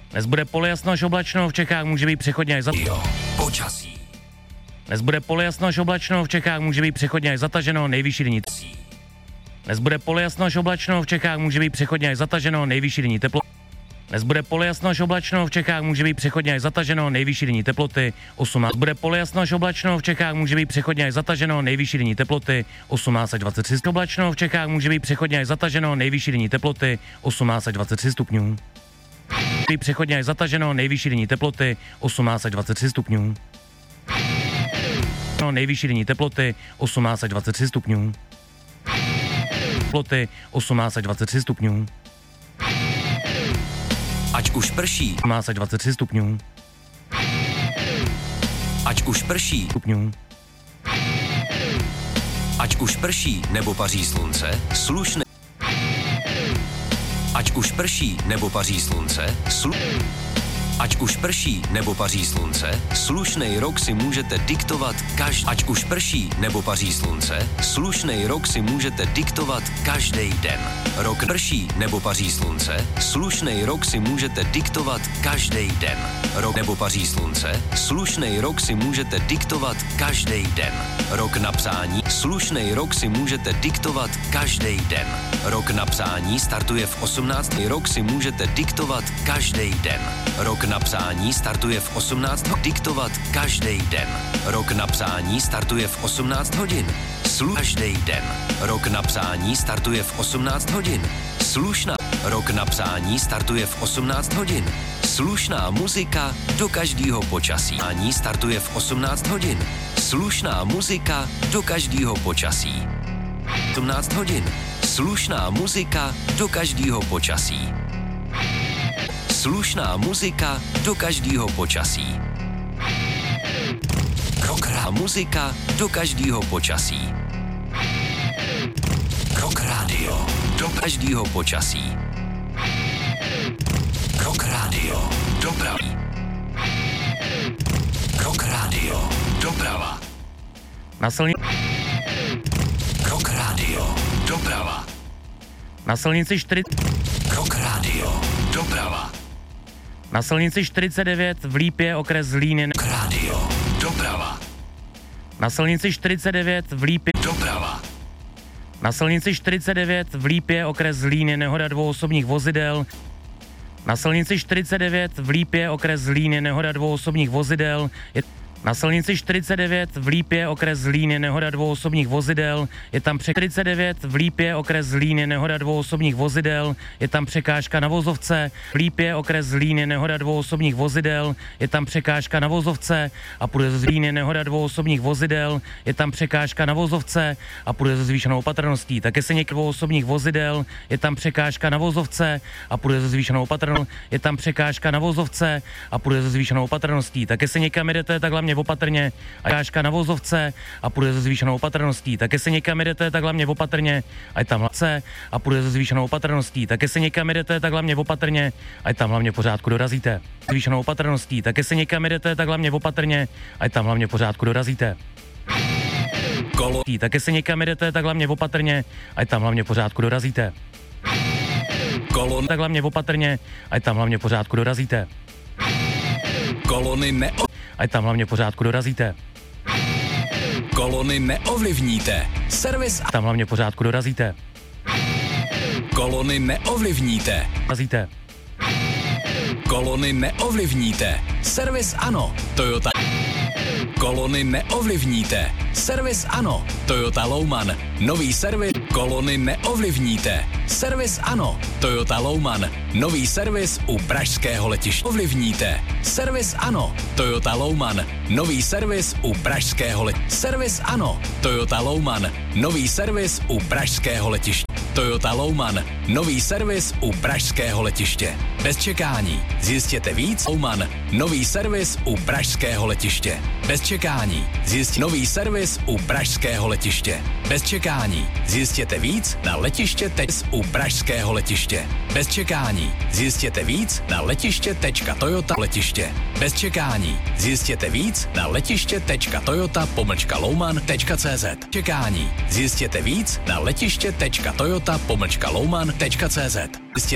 Dnes bude polojasno až oblačno, v Čechách může být přechodně až Počasí. Dnes bude polojasno až oblačno, v Čechách může být přechodně až zataženo, nejvyšší denní. Dnes bude polojasno až oblačno, v Čechách může být přechodně až zataženo, nejvyšší denní teploty. Dnes bude polojasno až oblačno, v Čechách může být přechodně až zataženo, nejvyšší denní teploty 18. Bude polojasno až oblačno, v Čechách může být přechodně až zataženo, nejvyšší denní teploty 18 až 23. Oblačno, v Čechách může být přechodně až zataženo, nejvyšší denní teploty 18 až 23 stupňů. Přechodně až zataženo, nejvyšší denní teploty 18 až 23 stupňů. Nejvyšší denní teploty 18 až 23 stupňů. Teploty 18 až 23 stupňů. Ať už prší. 18 až 23 stupňů. Ať už prší. Stupňů. Ať už prší nebo paří slunce, slušné. Ať už prší nebo paří slunce, ať už prší nebo paří slunce, slušnej rok si můžete diktovat Ať už prší nebo paří slunce, slušnej rok si můžete diktovat každý den. Rok prší nebo paří slunce, slušnej rok si můžete diktovat každý den. Rok nebo paří slunce, slušnej rok si můžete diktovat každý den. Rok na psání, slušnej rok si můžete diktovat každý den. Rok na psání startuje v 18. Rok si můžete diktovat každý den. Rok na psání startuje v 18 diktovat každý den. Rok na psání startuje v 18 hodin. Každý den. Rok na psání startuje v 18 hodin. Slušná. Rok na psání startuje v 18 hodin. Slušná muzika do každého počasí. Psání startuje v 18 hodin. Slušná muzika do každého počasí. 18 hodin. Slušná muzika do každého počasí. Slušná muzika do každého počasí. Rock muzika do každého počasí. Rock rádio do každého počasí. Rock rádio dopravy. Rock rádio doprava. Na silnici. Rock rádio doprava. Na silnici 4. Rock rádio doprava. Na silnici 49 v Lípě okres Zlín. Rádio doprava. Na silnici 49 v Lípě. Doprava. Na silnici 49 v Lípě okres Zlín je nehoda 2 osobních vozidel. Na silnici 49 v Lípě okres Zlín je nehoda 2 osobních vozidel. Na silnici 49 v Lípě okres Zlín je nehoda 2 osobních vozidel. Je tam 49 v Lípě okres Zlín je nehoda 2 osobních vozidel. Je tam překážka na vozovce. V Lípě okres Zlín je nehoda 2 osobních vozidel. Je tam překážka na vozovce a půjde ze Zlín je nehoda 2 osobních vozidel. Je tam překážka na vozovce a půjde ze zvýšenou opatrností. Také se někdo 2 osobních vozidel. Je tam překážka na vozovce a půjde ze zvýšenou opatrností. Je tam překážka na vozovce a půjde ze zvýšenou opatrností. Také se někam jdete, tak hlavně opatrně a překážka na vozovce a půjde se zvýšenou opatrností. Také se někam jdete, tak hlavně opatrně, ať tam hlavce a půjde se zvýšenou opatrností. Také se někam jdete, tak hlavně opatrně, ať tam hlavně pořádku dorazíte. Zvýšenou opatrností. Také se někam jdete, tak hlavně opatrně, ať tam hlavně pořádku dorazíte. Kolo. Také se někam jdete, tak hlavně opatrně, ať tam hlavně pořádku dorazíte. Kolon. Tak hlavně opatrně, ať tam hlavně pořádku dorazíte. Kolony ať tam hlavně pořádku dorazíte. Kolony neovlivníte. Servis tam hlavně pořádku dorazíte. Kolony neovlivníte. Dorazíte. Kolony neovlivníte. Servis ano. Toyota. Kolony neovlivníte. Servis ano. Toyota Louman. Nový servis. Kolony neovlivníte. Servis ano. Toyota Louman. Nový servis u pražského letiště. Ovlivníte. Servis ano. Toyota Louman. Nový servis u pražského letiště. Servis ano. Toyota Louman. Nový servis u pražského letiště. Toyota Louman. Nový servis u pražského letiště. Bez čekání. Zjistěte víc. Louman. Nový servis u pražského letiště. Bez čekání. Zjistěte nový servis u pražského letiště. Bez čekání. Zjistěte víc na letiště u pražského letiště. Bez čekání. Zjistěte víc na letiště.toyota letiště. Bez čekání. Zjistěte víc na letiště.toyota-louman.cz. Čekání. Zjistěte víc na letiště.toyota-louman.cz.